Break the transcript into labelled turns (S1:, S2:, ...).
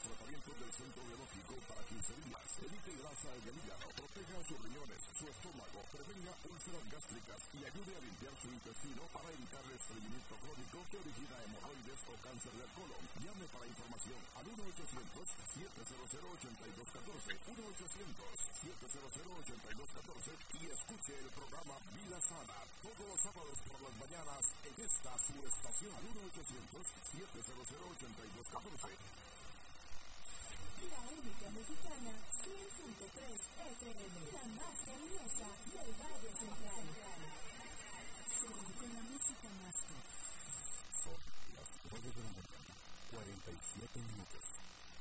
S1: tratamiento del Centro Biológico para 15 días. Evite grasa en el hígado, proteja sus riñones, su estómago, prevenga úlceras gástricas y ayude a limpiar su intestino para evitar el estreñimiento crónico que origina hemorroides o cáncer del colon. Llame para información al 1-800-700-8214, 1-800-700-8214 y escuche el programa Vida Sana todos los sábados por las mañanas en esta su estación. 1-800-700-8214.
S2: La única mexicana 100.3 FM, la más cariñosa del Valle Central. Con la música más top.
S1: Son las 9 de la mañana, 47 minutos.